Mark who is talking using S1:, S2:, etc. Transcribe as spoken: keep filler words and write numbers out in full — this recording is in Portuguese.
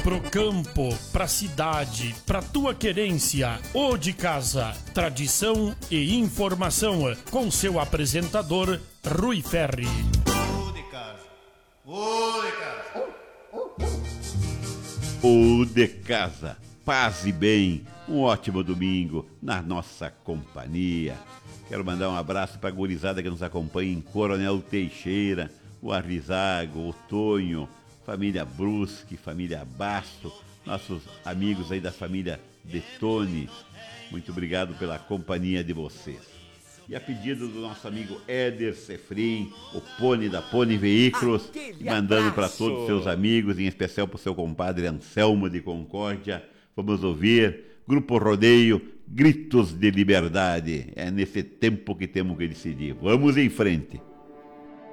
S1: Pro campo, pra cidade, pra tua querência, O de Casa, tradição e informação, com seu apresentador, Rui Ferri.
S2: O de Casa, O de Casa.
S3: O de Casa, paz e bem, um ótimo domingo na nossa companhia. Quero mandar um abraço para a gurizada que nos acompanha em Coronel Teixeira, o Arrizago, o Tonho, família Brusque, família Basto, nossos amigos aí da família Detone. Muito obrigado pela companhia de vocês. E a pedido do nosso amigo Éder Sefrim, o Pony da Pony Veículos, mandando para todos os seus amigos, em especial para o seu compadre Anselmo de Concórdia, vamos ouvir Grupo Rodeio, Gritos de Liberdade. É nesse tempo que temos que decidir. Vamos em frente.